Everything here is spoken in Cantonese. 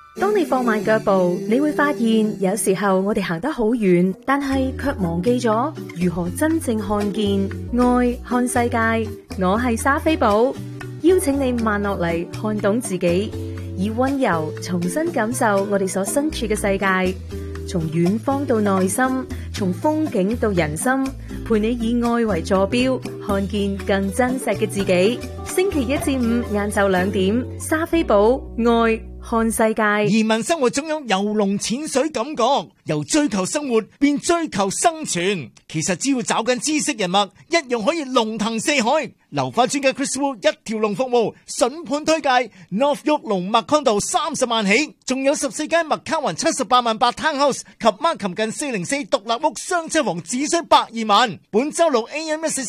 當你放慢腳步，你會發現有時候我哋行得好遠，但係卻忘記咗如何真正看見愛、看世界。我係莎菲寶，邀請你慢落嚟，看懂自己，以溫柔重新感受我哋所身處嘅世界。從遠方到內心，從風景到人心，陪你以愛為坐標，看見更真實嘅自己。星期一至五晏晝2點，莎菲寶愛看世界。 移民生活總有游龍潛水感覺，由追求生活變追求生存。其實只要找緊知識人脈，一樣可以龍騰四海。流花專家 Chris Wu 一條龍服務，筍盤推介 North York 龍麥康道30萬起，仲有14間麥卡雲78萬8 townhouse 及 Markham 近404獨立屋雙車房只需120萬。本周6 AM14